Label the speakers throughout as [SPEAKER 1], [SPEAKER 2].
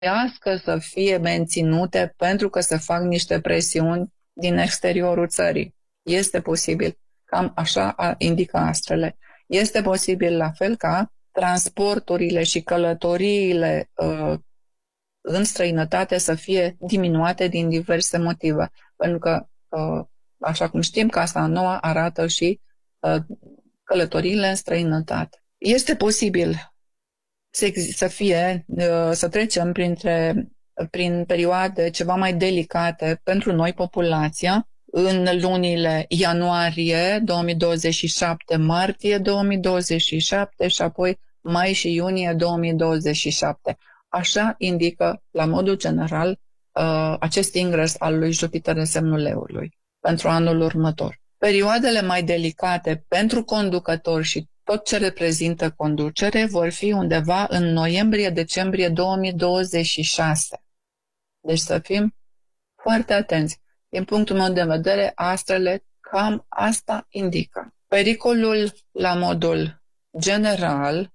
[SPEAKER 1] să fie menținute pentru că se fac niște presiuni din exteriorul țării. Este posibil, cam așa indică astrele. Este posibil la fel ca transporturile și călătoriile în străinătate să fie diminuate din diverse motive. Pentru că, așa cum știm, Casa Nouă arată și călătoriile în străinătate. Este posibil să trecem prin perioade ceva mai delicate pentru noi, populația, în lunile ianuarie 2027, martie 2027 și apoi mai și iunie 2027. Așa indică, la modul general, acest ingres al lui Jupiter în semnul Leului pentru anul următor. Perioadele mai delicate pentru conducători și tot ce reprezintă conducere vor fi undeva în noiembrie-decembrie 2026. Deci să fim foarte atenți. Din punctul meu de vedere, astrele cam asta indică. Pericolul la modul general,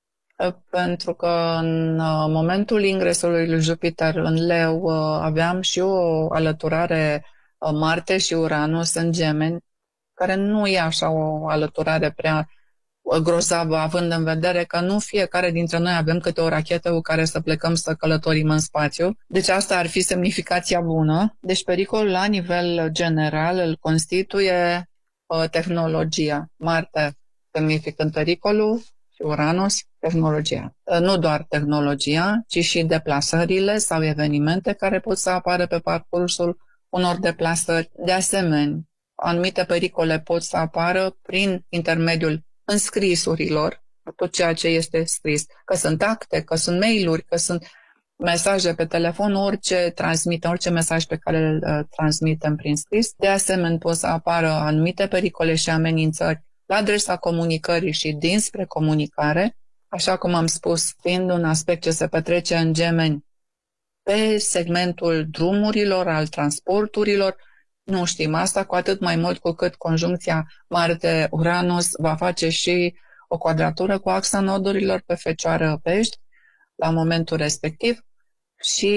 [SPEAKER 1] pentru că în momentul ingresului lui Jupiter în Leu aveam și o alăturare Marte și Uranus în Gemeni, care nu e așa o alăturare prea grozavă, având în vedere că nu fiecare dintre noi avem câte o rachetă cu care să plecăm să călătorim în spațiu. Deci asta ar fi semnificația bună. Deci pericolul la nivel general îl constituie tehnologia. Marte semnificând pericolul și Uranus tehnologia. Nu doar tehnologia, ci și deplasările sau evenimente care pot să apară pe parcursul unor deplasări. De asemenea, anumite pericole pot să apară prin intermediul înscrisurilor, tot ceea ce este scris, că sunt acte, că sunt mail-uri, că sunt mesaje pe telefon, orice mesaj pe care îl transmitem prin scris. De asemenea, pot să apară anumite pericole și amenințări la adresa comunicării și dinspre comunicare, așa cum am spus, fiind un aspect ce se petrece în Gemeni pe segmentul drumurilor, al transporturilor. Nu știm asta, cu atât mai mult cu cât conjuncția Marte-Uranus va face și o quadratură cu axa nodurilor pe Fecioară Pești la momentul respectiv și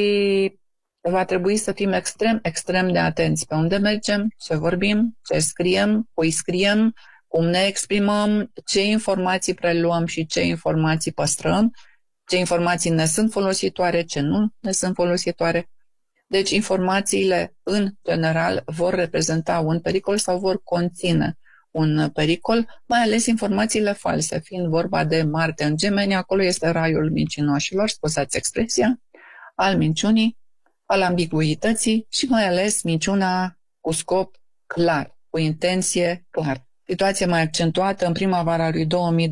[SPEAKER 1] va trebui să fim extrem, extrem de atenți pe unde mergem, ce vorbim, ce scriem, cui scriem, cum ne exprimăm, ce informații preluăm și ce informații păstrăm, ce informații ne sunt folositoare, ce nu ne sunt folositoare. Deci informațiile, în general, vor reprezenta un pericol sau vor conține un pericol, mai ales informațiile false, fiind vorba de Marte în Gemeni, acolo este raiul mincinoșilor, scuzați expresia, al minciunii, al ambiguității și mai ales minciuna cu scop clar, cu intenție clar. Situație mai accentuată în primăvara lui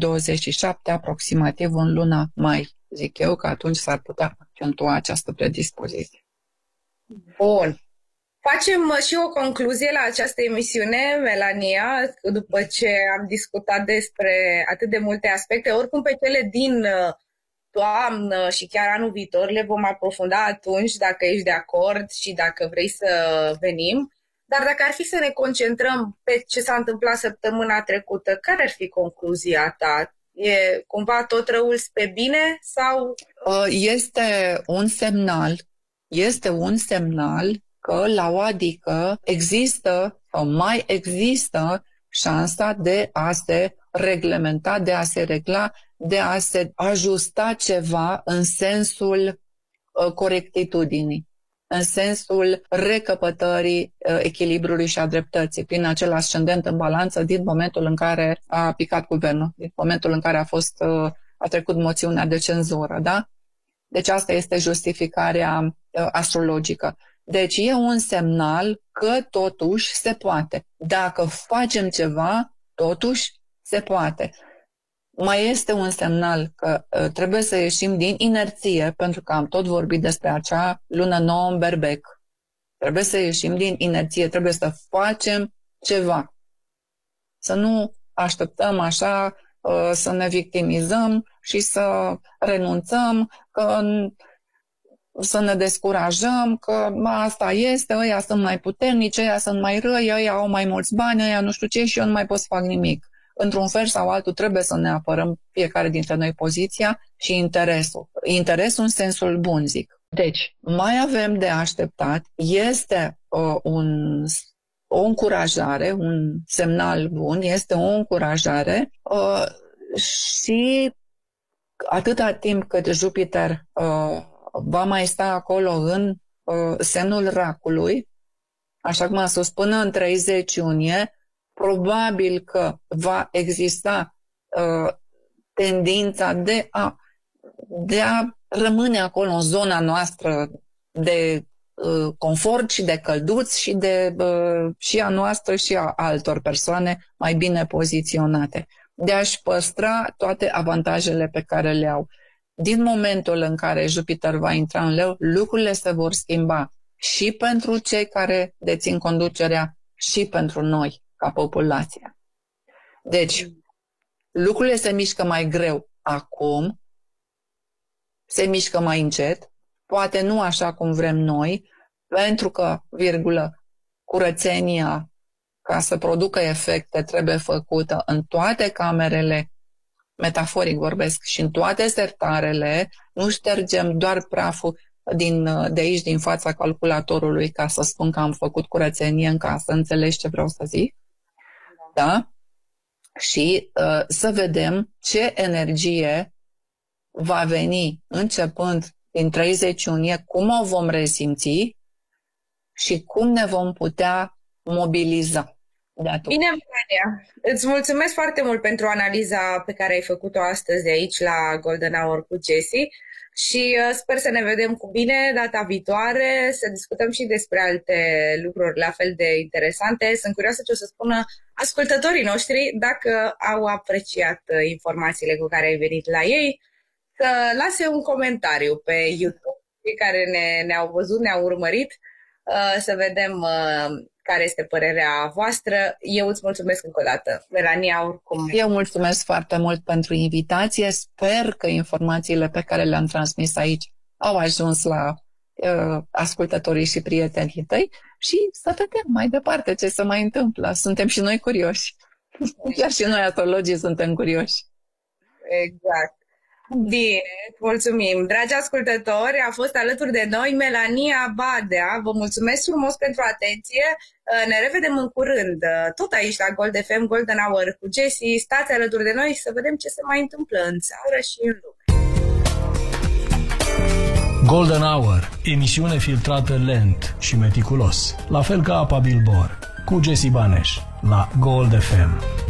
[SPEAKER 1] 2027, aproximativ în luna mai. Zic eu că atunci s-ar putea accentua această predispoziție.
[SPEAKER 2] Bun. Facem și o concluzie la această emisiune, Melania, după ce am discutat despre atât de multe aspecte. Oricum, pe cele din toamnă și chiar anul viitor le vom aprofunda atunci, dacă ești de acord și dacă vrei să venim. Dar dacă ar fi să ne concentrăm pe ce s-a întâmplat săptămâna trecută, care ar fi concluzia ta? E cumva tot răul spre bine sau?
[SPEAKER 1] Este un semnal că la o adică există sau mai există șansa de a se reglementa, de a se regla, de a se ajusta ceva în sensul corectitudinii, în sensul recăpătării echilibrului și a dreptății, prin acel ascendent în balanță din momentul în care a picat guvernul, din momentul în care a trecut moțiunea de cenzură, da? Deci asta este justificarea astrologică. Deci e un semnal că totuși se poate. Dacă facem ceva, totuși se poate. Mai este un semnal că trebuie să ieșim din inerție, pentru că am tot vorbit despre acea lună nouă în Berbec. Trebuie să ieșim din inerție, trebuie să facem ceva. Să nu așteptăm așa, să ne victimizăm și să renunțăm, să ne descurajăm, că asta este, ăia sunt mai puternici, ăia sunt mai răi, ăia au mai mulți bani, ăia nu știu ce și eu nu mai pot să fac nimic. Într-un fel sau altul trebuie să ne apărăm fiecare dintre noi poziția și interesul. Interesul în sensul bun, zic. Deci, mai avem de așteptat, este o încurajare, un semnal bun, este o încurajare și atâta timp cât Jupiter va mai sta acolo în semnul Racului, așa cum am spus, până în 30 iunie, probabil că va exista tendința de a rămâne acolo în zona noastră de confort și de călduț și a noastră și a altor persoane mai bine poziționate, de a-și păstra toate avantajele pe care le au. Din momentul în care Jupiter va intra în Leu, lucrurile se vor schimba și pentru cei care dețin conducerea și pentru noi, ca populație. Deci, lucrurile se mișcă mai greu acum, se mișcă mai încet, poate nu așa cum vrem noi, pentru că, curățenia, ca să producă efecte, trebuie făcută în toate camerele, metaforic vorbesc, și în toate sertarele. Nu ștergem doar praful de aici, din fața calculatorului, ca să spun că am făcut curățenie în casă, înțelegi ce vreau să zic? Da? Și să vedem ce energie va veni începând din 30 iunie, cum o vom resimți și cum ne vom putea mobiliza.
[SPEAKER 2] Bine, Melania, îți mulțumesc foarte mult pentru analiza pe care ai făcut-o astăzi aici la Golden Hour cu Jessie și sper să ne vedem cu bine data viitoare, să discutăm și despre alte lucruri la fel de interesante. Sunt curioasă ce o să spună ascultătorii noștri dacă au apreciat informațiile cu care ai venit la ei. Să lase un comentariu pe YouTube, cei care ne-au văzut, ne-au urmărit, să vedem care este părerea voastră. Eu îți mulțumesc încă o dată, Melania, oricum.
[SPEAKER 1] Eu mulțumesc foarte mult pentru invitație. Sper că informațiile pe care le-am transmis aici au ajuns la ascultătorii și prietenii tăi și să vedem mai departe ce se mai întâmplă. Suntem și noi curioși. Chiar și noi, astrologii, suntem curioși.
[SPEAKER 2] Exact. Bine, mulțumim. Dragi ascultători, a fost alături de noi Melania Badea. Vă mulțumesc frumos pentru atenție. Ne revedem în curând, tot aici la Gold FM, Golden Hour cu Jessie. Stați alături de noi să vedem ce se mai întâmplă în țară și în lume.
[SPEAKER 3] Golden Hour, emisiune filtrată lent și meticulos, la fel ca apa Bilbor, cu Jessie Baneș, la Gold FM.